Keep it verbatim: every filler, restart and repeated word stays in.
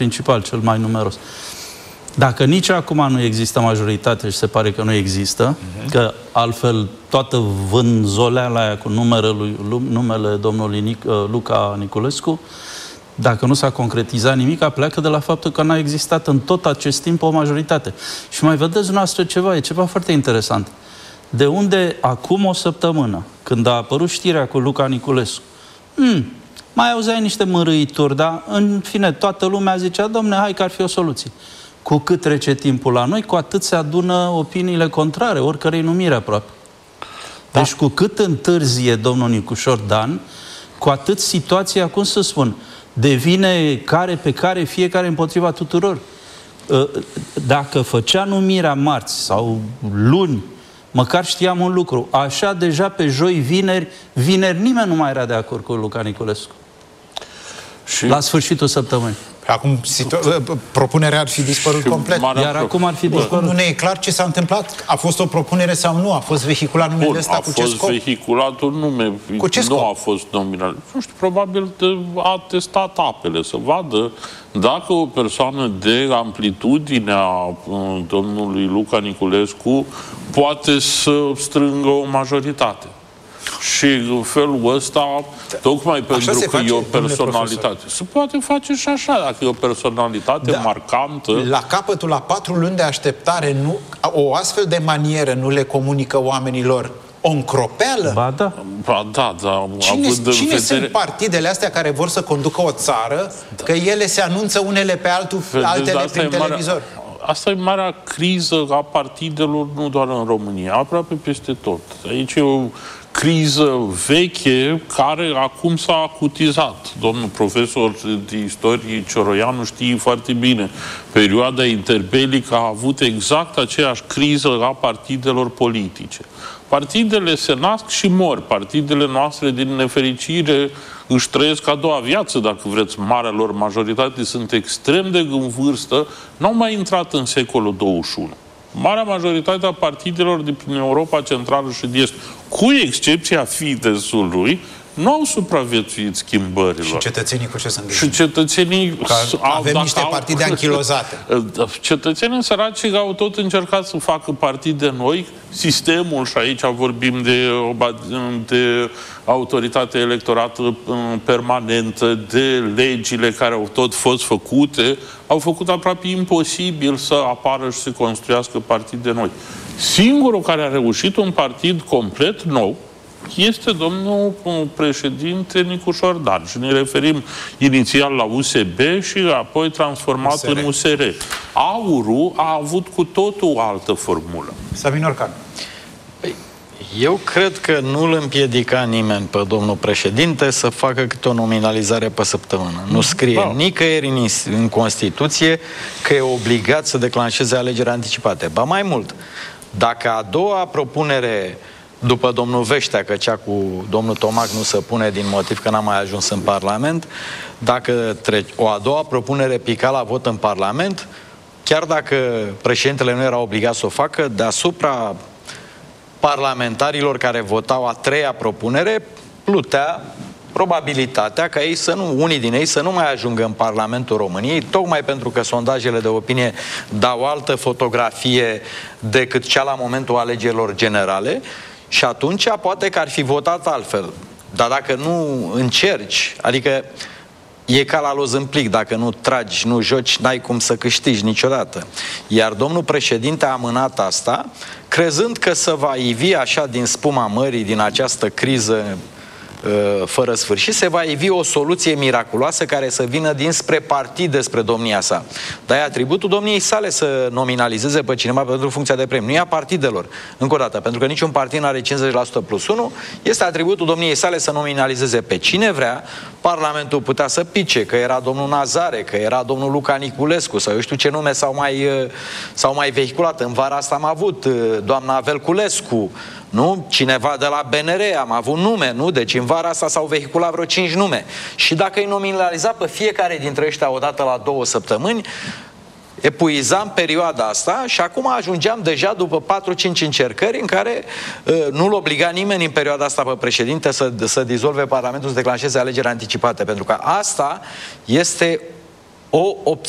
principal, cel mai numeros. Dacă nici acum nu există majoritate și se pare că nu există, uh-huh. că altfel toată vânzoleala aia cu numele, lui, numele domnului Nic, Luca Niculescu, dacă nu s-a concretizat nimic, pleacă de la faptul că n-a existat în tot acest timp o majoritate. Și mai vedeți dumneavoastră ceva, e ceva foarte interesant. De unde acum o săptămână, când a apărut știrea cu Luca Niculescu, hmm, mai auzeai niște mărâituri, dar în fine toată lumea zicea, domne, hai că ar fi o soluție. Cu cât trece timpul la noi, cu atât se adună opiniile contrare, oricărei numiri aproape. Da. Deci cu cât întârzie domnul Nicușor Dan, cu atât situația, cum să spun, devine care pe care, fiecare împotriva tuturor. Dacă făcea numirea marți sau luni, măcar știam un lucru. Așa deja pe joi, vineri, vineri nimeni nu mai era de acord cu Luca Niculescu. Și la sfârșitul săptămânii. Acum propunerea ar fi dispărut complet. Iar acum ar fi dispărut. Nu ne e clar ce s-a întâmplat. A fost o propunere sau nu? A fost vehiculat numele ăsta cu ce scop? A fost vehiculat un nume. Cu ce scop? Nu a fost nominal. Nu știu, probabil a testat apele, să vadă dacă o persoană de amplitudinea domnului Luca Niculescu poate să strângă o majoritate. Și în felul ăsta, tocmai pentru că face, e o personalitate. Se poate face și așa, dacă e o personalitate da. marcantă. La capătul, la patru luni de așteptare, nu, o astfel de manieră nu le comunică oamenilor o încropeală? Ba da. Ba da, da. Cine, cine vedere... sunt partidele astea care vor să conducă o țară, da. că ele se anunță unele pe altul, altele prin televizor? Marea, asta e marea criză a partidelor, nu doar în România, aproape peste tot. Aici e o criză veche care acum s-a acutizat. Domnul profesor de istorie Cioroianu știe foarte bine. Perioada interbelică a avut exact aceeași criză a partidelor politice. Partidele se nasc și mor. Partidele noastre, din nefericire, își trăiesc a doua viață, dacă vreți. Marea lor majoritate sunt extrem de în vârstă, n-au mai intrat în secolul douăzeci și unu. Marea majoritate a partidelor din Europa Centrală și de Est, cu excepția Fideszului, nu au supraviețuit schimbărilor. Și cetățenii cu ce sunt? Și cetățenii... Avem au, niște au, partide anchilozate. Cetățenii săraci au tot încercat să facă partide noi. Sistemul, și aici vorbim de, de autoritate electorată permanentă, de legile care au tot fost făcute, au făcut aproape imposibil să apară și să construiască partide noi. Singurul care a reușit un partid complet nou este domnul președinte Nicușor Dan. Și ne referim inițial la U S B și apoi transformat U S R în U S R. Aurul a avut cu totul o altă formulă. Sabin Orcan. Păi, eu cred că nu îl împiedica nimeni pe domnul președinte să facă câte o nominalizare pe săptămână. Nu scrie da. nicăieri în, în Constituție că e obligat să declanșeze alegeri anticipate. Ba mai mult, dacă a doua propunere după domnul Veștea, că cea cu domnul Tomac nu se pune din motiv că n-a mai ajuns în Parlament, dacă o a doua propunere pica la vot în Parlament, chiar dacă președintele nu era obligat să o facă, deasupra parlamentarilor care votau a treia propunere, plutea probabilitatea ca ei să nu, unii din ei să nu mai ajungă în Parlamentul României, tocmai pentru că sondajele de opinie dau altă fotografie decât cea la momentul alegerilor generale. Și atunci poate că ar fi votat altfel. Dar dacă nu încerci, adică e ca la lozâmplic, dacă nu tragi, nu joci, n-ai cum să câștigi niciodată. Iar domnul președinte a amânat asta, crezând că se va ivi așa din spuma mării, din această criză fără sfârșit, se va ivi o soluție miraculoasă care să vină dinspre partid despre domnia sa. Dar e atributul domniei sale să nominalizeze pe cineva pentru funcția de premiu. Nu e a partidelor. Încă o dată, pentru că niciun partid nu are cincizeci la sută plus unu, este atributul domniei sale să nominalizeze pe cine vrea. Parlamentul putea să pice, că era domnul Nazare, că era domnul Luca Niculescu, sau eu știu ce nume s-au mai, s-au mai vehiculat. În vara asta am avut doamna Velculescu, nu? Cineva de la B N R, am avut nume, nu? Deci în vara asta s-au vehiculat vreo cinci nume. Și dacă îi nominaliza pe fiecare dintre ăștia odată la două săptămâni, epuizam perioada asta și acum ajungeam deja după patru-cinci încercări în care uh, nu-l obliga nimeni în perioada asta pe președinte să, să dizolve Parlamentul, să declanșeze alegeri anticipate. Pentru că asta este o opțiune